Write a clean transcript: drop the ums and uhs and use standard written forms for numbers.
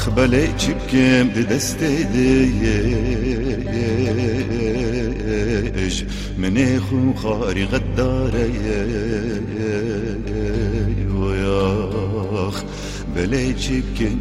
belê çipkêm di destê dêj minê xû xarî xeddare belê çipkêm